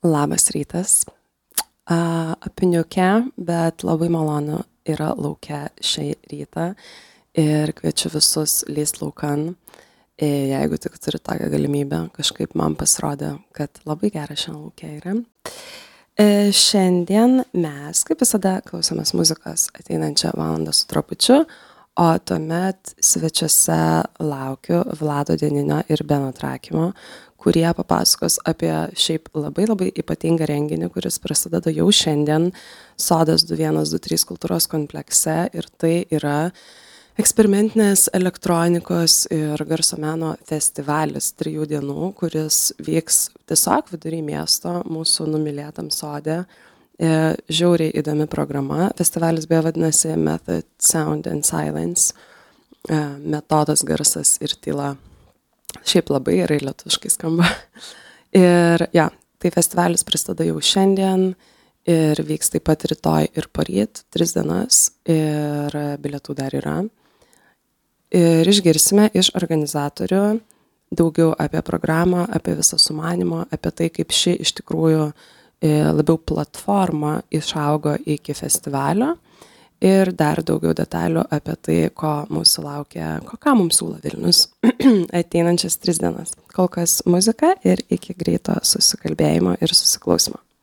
Labas rytas. Apiniuke, bet labai malonu yra lauke šį rytą ir kviečiu visus lįst laukan. Jeigu tik turi tokią galimybę, kažkaip man pasirodė, kad labai gera šiandien lauke yra. Šiandien mes, kaip visada, klausomės muzikos ateinančią valandą su trupučiu, o tuomet svečiuose laukiu Vlado Dieninio ir Beno Trakymo, kurie papasakos apie šiaip labai ypatingą renginį, kuris prasideda jau šiandien Sodas 2123 kultūros komplekse, ir tai yra eksperimentinės elektronikos ir garso meno festivalis 3 dienų, kuris vyks tiesiog vidury miesto mūsų numylėtam sode. Žiauriai įdomi programa. Festivalis beje vadinasi Method, Sound and Silence. Metodas, garsas ir tyla. Šiaip labai gerai lietuviškai skamba. Ir tai festivalis prasideda jau šiandien ir vyks taip pat rytoj ir poryt, 3 dienas, ir bilietų dar yra. Ir išgirsime iš organizatorių daugiau apie programą, apie visą sumanymą, apie tai, kaip ši iš tikrųjų labiau platforma išaugo iki festivalio, ir dar daugiau detalių apie tai, ką mums siūlo Vilnius ateinančias 3 dienas. Kol kas muzika ir iki greito susikalbėjimo ir susiklausimo.